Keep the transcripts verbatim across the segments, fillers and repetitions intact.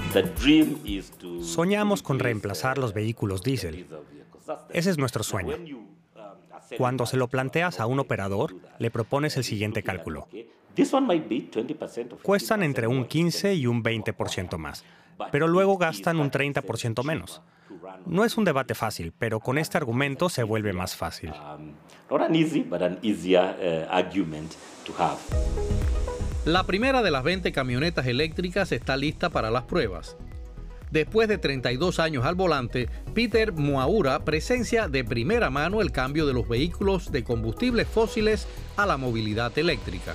Soñamos con reemplazar los vehículos diésel. Ese es nuestro sueño. Cuando se lo planteas a un operador, le propones el siguiente cálculo. Cuestan entre un quince y un veinte por ciento más, pero luego gastan un treinta por ciento menos. No es un debate fácil, pero con este argumento se vuelve más fácil. La primera de las veinte camionetas eléctricas está lista para las pruebas. Después de treinta y dos años al volante, Peter Mwaura presencia de primera mano el cambio de los vehículos de combustibles fósiles a la movilidad eléctrica.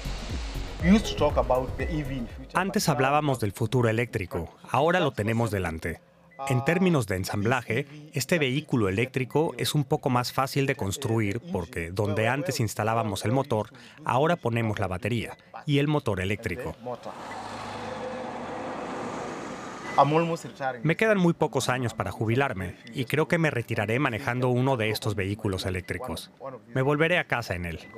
Antes hablábamos del futuro eléctrico, ahora lo tenemos delante. En términos de ensamblaje, este vehículo eléctrico es un poco más fácil de construir porque donde antes instalábamos el motor, ahora ponemos la batería y el motor eléctrico. Me quedan muy pocos años para jubilarme y creo que me retiraré manejando uno de estos vehículos eléctricos. Me volveré a casa en él.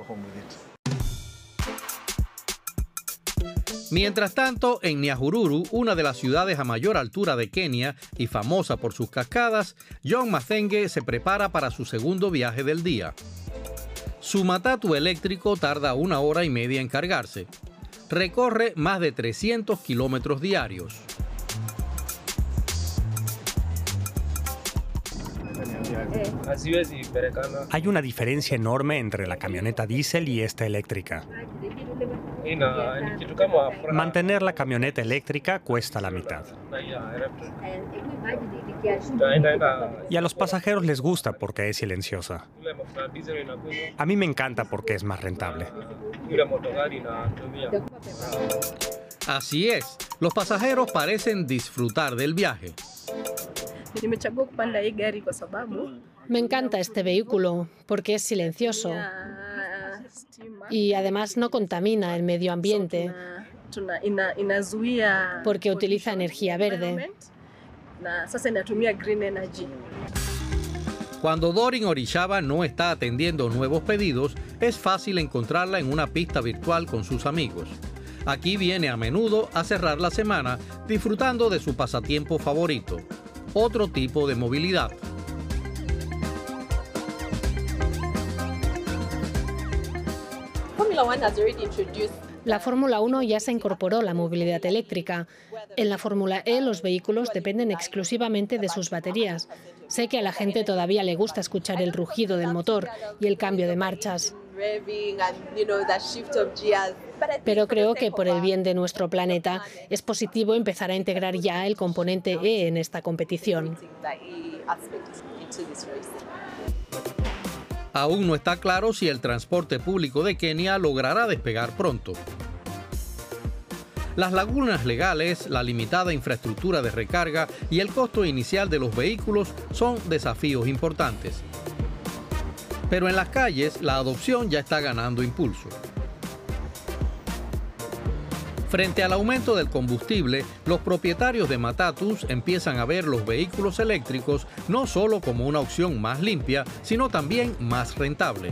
Mientras tanto, en Nyahururu, una de las ciudades a mayor altura de Kenia y famosa por sus cascadas, John Mathenge se prepara para su segundo viaje del día. Su matatu eléctrico tarda una hora y media en cargarse. Recorre más de trescientos kilómetros diarios. Hay una diferencia enorme entre la camioneta diésel y esta eléctrica. Mantener la camioneta eléctrica cuesta la mitad. Y a los pasajeros les gusta porque es silenciosa. A mí me encanta porque es más rentable. Así es, los pasajeros parecen disfrutar del viaje. Me encanta este vehículo porque es silencioso y además no contamina el medio ambiente porque utiliza energía verde. Cuando Doreen Orishaba no está atendiendo nuevos pedidos, es fácil encontrarla en una pista virtual con sus amigos. Aquí viene a menudo a cerrar la semana disfrutando de su pasatiempo favorito, otro tipo de movilidad. La Fórmula uno ya se incorporó la movilidad eléctrica. En la Fórmula E los vehículos dependen exclusivamente de sus baterías. Sé que a la gente todavía le gusta escuchar el rugido del motor y el cambio de marchas. Pero creo que por el bien de nuestro planeta es positivo empezar a integrar ya el componente E en esta competición. Aún no está claro si el transporte público de Kenia logrará despegar pronto. Las lagunas legales, la limitada infraestructura de recarga y el costo inicial de los vehículos son desafíos importantes. Pero en las calles, la adopción ya está ganando impulso. Frente al aumento del combustible, los propietarios de matatus empiezan a ver los vehículos eléctricos no solo como una opción más limpia, sino también más rentable.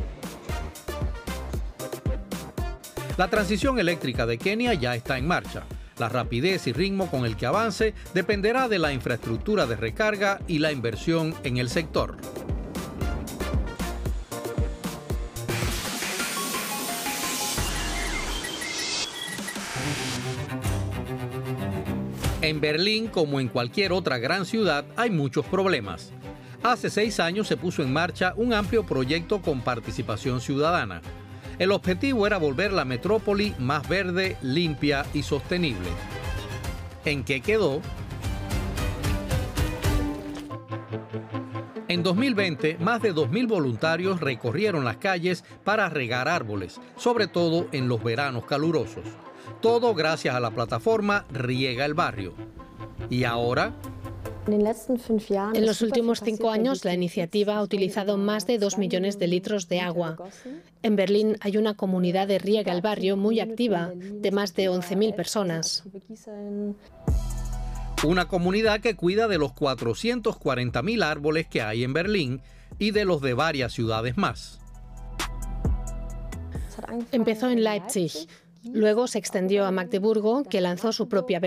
La transición eléctrica de Kenia ya está en marcha. La rapidez y ritmo con el que avance dependerá de la infraestructura de recarga y la inversión en el sector. En Berlín, como en cualquier otra gran ciudad, hay muchos problemas. Hace seis años se puso en marcha un amplio proyecto con participación ciudadana. El objetivo era volver la metrópoli más verde, limpia y sostenible. ¿En qué quedó? En dos mil veinte, más de dos mil voluntarios recorrieron las calles para regar árboles, sobre todo en los veranos calurosos. Todo gracias a la plataforma Riega el Barrio. ¿Y ahora? En los últimos cinco años, la iniciativa ha utilizado más de dos millones de litros de agua. En Berlín hay una comunidad de Riega el Barrio muy activa, de más de once mil personas. Una comunidad que cuida de los cuatrocientos cuarenta mil árboles que hay en Berlín y de los de varias ciudades más. Empezó en Leipzig. Luego se extendió a Magdeburgo, que lanzó su propia